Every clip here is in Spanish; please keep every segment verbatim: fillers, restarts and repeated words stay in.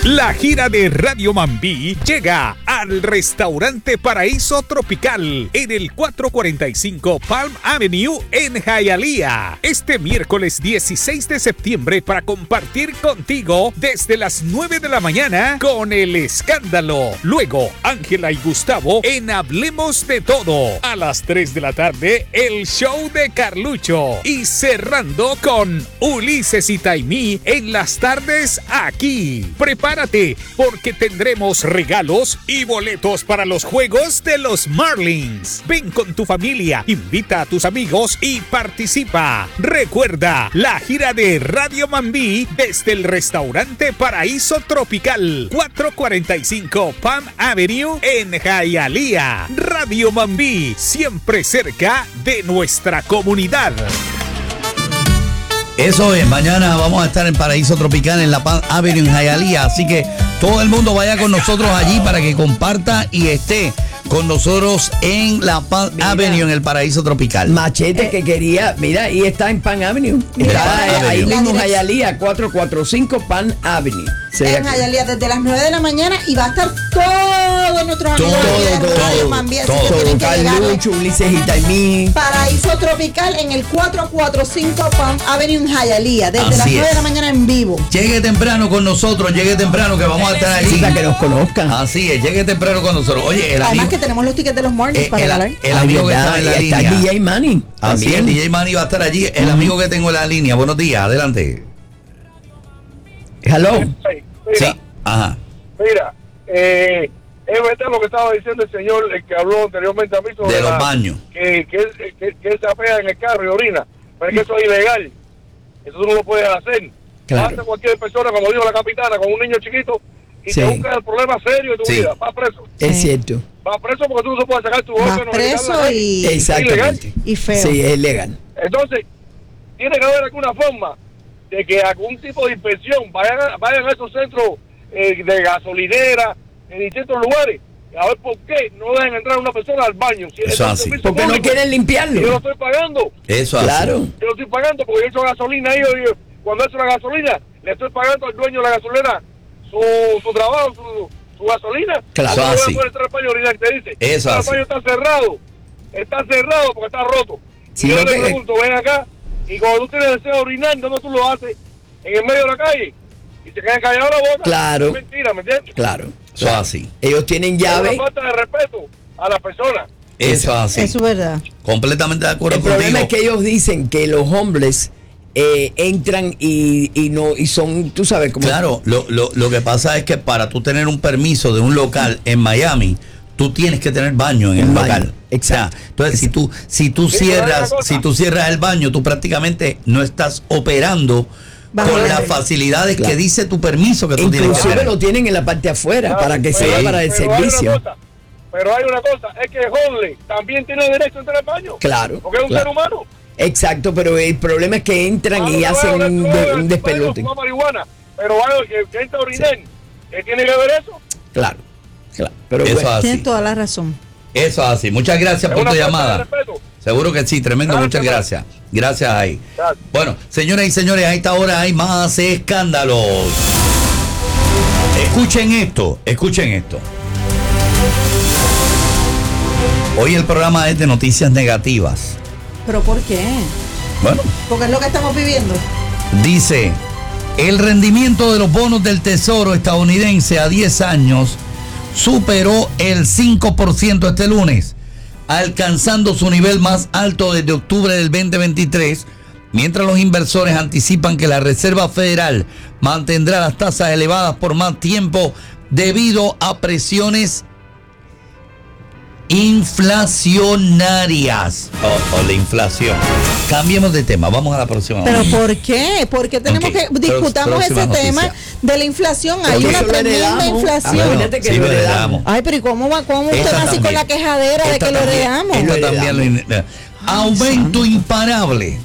La gira de Radio Mambí llega al restaurante Paraíso Tropical en el cuatrocientos cuarenta y cinco Palm Avenue en Hialeah. Este miércoles dieciséis de septiembre para compartir contigo desde las nueve de la mañana con El Escándalo. Luego, Ángela y Gustavo en Hablemos de Todo. A las tres de la tarde, el show de Carlucho. Y cerrando con Ulises y Taimí en las tardes aquí. Prepárate porque tendremos regalos y boletos para los juegos de los Marlins. Ven con tu familia, invita a tus amigos y participa. Recuerda, la gira de Radio Mambí desde el restaurante Paraíso Tropical, cuatrocientos cuarenta y cinco Palm Avenue en Hialeah. Radio Mambí, siempre cerca de nuestra comunidad. Eso es, mañana vamos a estar en Paraíso Tropical en la Palm Avenue en Hialeah, así que todo el mundo vaya con nosotros allí para que comparta y esté con nosotros en la Palm mira, Avenue en el Paraíso Tropical. Machete que quería, mira, y está en Palm Avenue. Está Palm ahí Avenue. mismo en Hialeah, cuatrocientos cuarenta y cinco Palm Avenue. En Hialeah desde las nueve de la mañana y va a estar todos nuestros amigos todo, de Radio Mambí, así que tienen que llegar. Carlucho, Ulises y Taimí. Paraíso Tropical en el cuatrocientos cuarenta y cinco Palm Avenue en Hialeah, desde Así las nueve es. de la mañana en vivo. Llegue temprano con nosotros, llegue temprano que vamos a estar allí. Para que nos conozcan. Así es, llegue temprano con nosotros. Oye, el Además amigo, que tenemos los tickets de los Marlins eh, para el, regalar. el amigo que está en la Está línea. D J Manny. Así es, también. D J Manny va a estar allí. El amigo que tengo en la línea. Buenos días, adelante. Hello. Mira, Sí, ajá. mira, eh, es verdad lo que estaba diciendo el señor el que habló anteriormente a mí sobre De los la- baños. que, que, él, que, que él se apea en el carro y orina, pero es que eso es ilegal, eso tú no lo puedes hacer. Claro. Hace cualquier persona, como dijo la capitana, con un niño chiquito y Sí. te busca el problema serio de tu Sí. vida, vas preso, Es Sí. cierto. vas preso porque tú no puedes sacar tu Más órgano preso y, Exactamente. y feo. Sí, es legal. Entonces, tiene que haber alguna forma de que algún tipo de inspección vayan a, vayan a esos centros eh, de gasolinera en distintos lugares a ver por qué no dejan entrar a una persona al baño. Si Eso es un así. servicio Porque no público, quieren yo lo limpiarlo. estoy pagando, Eso así. Claro. yo lo estoy pagando porque yo echo gasolina ahí, yo- yo- cuando echo la gasolina, le estoy pagando al dueño de la gasolina su, su trabajo, su, su gasolina. Claro. No Eso voy así. a poder entrar al baño a orinar, te dice. Eso el así. baño está cerrado, está cerrado porque está roto. Sí, y yo lo le que- pregunto, ven acá, y cuando tú tienes deseo de orinar, ¿dónde tú lo haces? En el medio de la calle. Y se quedan callados la boca. Claro. Es mentira, ¿me entiendes? Claro. Eso así. Ellos tienen Es llave. una falta de respeto a las personas. Eso así. Eso es verdad. Completamente de acuerdo El problema contigo. es que ellos dicen que los hombres eh, entran y, y no y son, tú sabes, como Claro, lo, lo, lo que pasa es que para tú tener un permiso de un local en Miami, tú tienes que tener baño en el Un baño, local. exacto. O sea, entonces si tú si tú Sí, pero hay cierras, una cosa. si tú cierras el baño, tú prácticamente no estás operando Bajo con la las ley. facilidades Claro. que dice tu permiso que tú tienes que inclusive tener. lo tienen en la parte afuera Claro, para que pero sea hay- para el pero hay una servicio. cosa, pero hay una cosa, es que Holly también tiene derecho a entrar al baño. Claro, Porque es un claro. ser humano. Exacto, pero el problema es que entran Ah, y no, hacen no, un, no, de- no, un no, despelote. fuma marihuana, pero algo que, que entra a orinar, ¿qué tiene que ver eso? Claro, claro. Pero Eso bueno, así. Tienes toda la razón. Eso así. Muchas gracias Es por una tu falta de llamada. respeto. Seguro que sí, tremendo, Gracias, muchas man. gracias. Gracias ahí. Gracias. Bueno, señoras y señores, a esta hora hay más escándalos. Escuchen esto, escuchen esto. Hoy el programa es de noticias negativas. ¿Pero por qué? Bueno, Porque es lo que estamos viviendo. dice, el rendimiento de los bonos del Tesoro estadounidense a diez años superó el cinco por ciento este lunes, alcanzando su nivel más alto desde octubre del veinte veintitrés, mientras los inversores anticipan que la Reserva Federal mantendrá las tasas elevadas por más tiempo debido a presiones inflacionarias o, o la inflación. Cambiemos de tema, vamos a la próxima. ¿Pero por qué? ¿Por qué tenemos Ok, que discutamos próxima ese noticia. tema de la inflación? Hay Porque una eso lo tremenda heredamos. inflación. Bueno, Acuérdate que sí, lo lo heredamos. heredamos. Ay, pero ¿y cómo va? ¿Cómo usted Esta va así con también. la quejadera de Esta que lo también. heredamos? Esta Lo también lo in- Aumento imparable.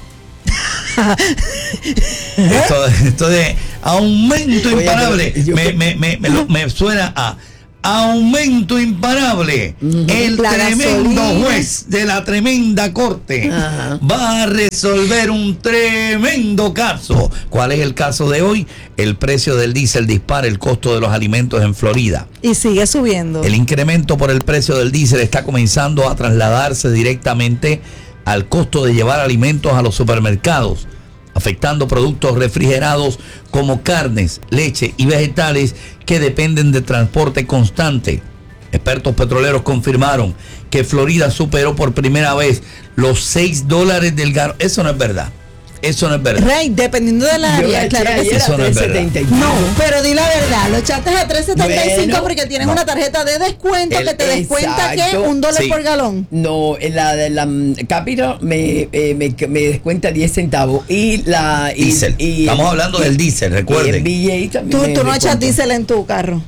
esto, esto de aumento Oye, imparable pero yo- me, me, me, me, lo- me suena a aumento imparable. Uh-huh. El la tremendo gasolina. Juez de la tremenda corte uh-huh. va a resolver un tremendo caso. ¿Cuál es el caso de hoy? El precio del diésel dispara el costo de los alimentos en Florida. Y sigue subiendo. El incremento por el precio del diésel está comenzando a trasladarse directamente al costo de llevar alimentos a los supermercados, afectando productos refrigerados como carnes, leche y vegetales que dependen de transporte constante. Expertos petroleros confirmaron que Florida superó por primera vez los seis dólares del galón. Eso no es verdad. Eso no es verdad. Rey, dependiendo de la área, claro que sí. Eso no es verdad. No, pero di la verdad, lo echaste a tres setenta y cinco bueno, porque tienes no. una tarjeta de descuento el, que te descuenta que un dólar sí. por galón. No, la de la, la Capital me, eh, me, me descuenta diez centavos y la y, diésel. Y, Estamos y, hablando y, del diésel, recuerden. Y el también tú tú no echas diésel en tu carro.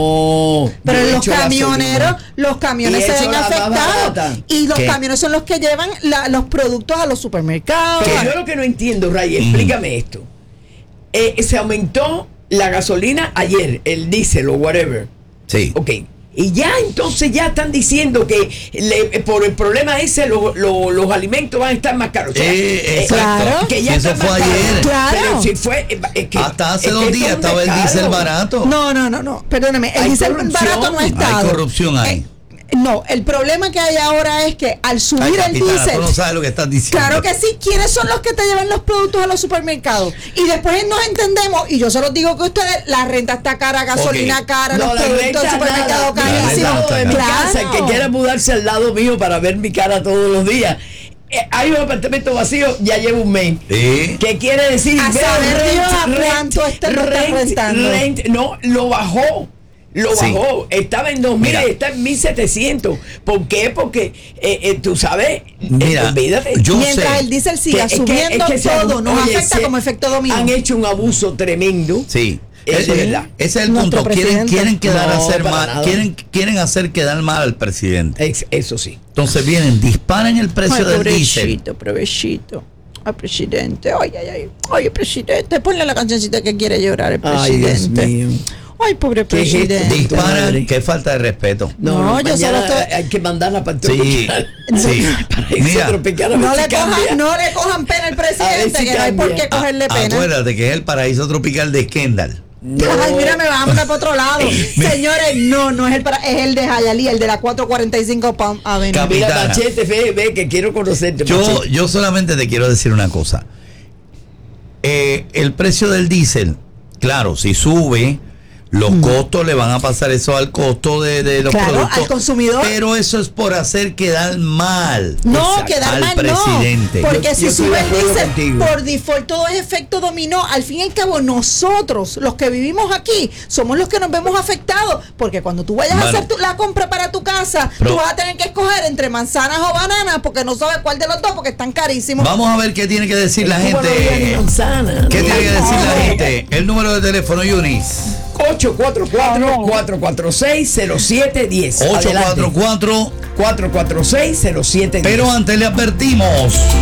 No, pero los camioneros, los camiones se ven afectados y los ¿Qué? camiones son los que llevan la, los productos a los supermercados. Pero yo lo que no entiendo, Ray, explícame mm. esto. Eh, se aumentó la gasolina ayer, el diésel o whatever. Sí. Ok. Y ya entonces ya están diciendo que le, por el problema ese lo, lo, los alimentos van a estar más caros. O sea, eh, claro. Que ya eso fue ayer. Claro. Pero si fue, es que, hasta hace es dos que días estaba el diésel barato. No, no, no, no. Perdóneme, el diésel barato no ha estado. Hay corrupción ahí. Eh, No, el problema que hay ahora es que al subir Ay, capitana, el diésel. Tú no sabes lo que estás diciendo. Claro que sí. ¿Quiénes son los que te llevan los productos a los supermercados? Y después nos entendemos, y yo se los digo que ustedes, la renta está cara, gasolina okay. cara, no, los productos del supermercado carísimos. De mi casa, el que quiera mudarse al lado mío para ver mi cara todos los días. Eh, hay un apartamento vacío, ya llevo un mes. ¿Sí? ¿Qué quiere decir? A saber Dios a cuánto este lo está rentando. Rent, no, lo bajó. Lo sí. bajó, estaba en dos mil, está en mil setecientos. ¿Por qué? Porque eh, eh, tú sabes, mira, eh, yo mientras sé el diésel siga que, subiendo es que, es que todo, se, nos oye, afecta se, como efecto dominó. Han hecho un abuso tremendo. Sí. Es ese, verdad. Ese es el Nuestro punto. Quieren, quieren quedar no, a hacer mal, nada. quieren, quieren hacer quedar mal al presidente. Es, eso sí. Entonces vienen, disparan el precio Ay, del diésel. Provechito, provechito. Al presidente, ay, ay, ay. Oye, presidente, ponle la cancioncita que quiere llorar el presidente. Ay, Dios mío. Ay, pobre presidente. Es disparan, qué falta de respeto. No, no, no yo solo estoy... hay que mandarla para sí, sí. Mira, no le cojan, no le cojan pena al presidente, si que no hay por qué cogerle a, pena. Acuérdate que es el paraíso tropical de Kendall. No. Ay, mira, me van a mandar para otro lado. Señores, no, no es el para, es el de Hialeah, el de la cuatrocientos cuarenta y cinco Palm Avenue. Mira, Machete, ve, ve que quiero conocerte. Yo, Machete. yo solamente te quiero decir una cosa. Eh, el precio del diésel, claro, si sube, los mm. costos le van a pasar eso al costo de, de los claro, productos. Al consumidor. Pero eso es por hacer quedar mal. No, Exacto. quedar al mal presidente. no. Porque yo, si yo sube el diésel, contigo. por default todo es efecto dominó. Al fin y al cabo, nosotros, los que vivimos aquí, somos los que nos vemos afectados. Porque cuando tú vayas bueno, a hacer tu, la compra para tu casa, pero, tú vas a tener que escoger entre manzanas o bananas porque no sabes cuál de los dos porque están carísimos. Vamos a ver qué tiene que decir la gente. Manzana, ¿Qué no, tiene que decir no, la gente? El número de teléfono, Yunis. ocho cuatro cuatro, cuatro cuatro seis, cero siete uno cero. ocho cuatro cuatro, cuatro cuatro seis, cero siete uno cero. Pero antes le advertimos.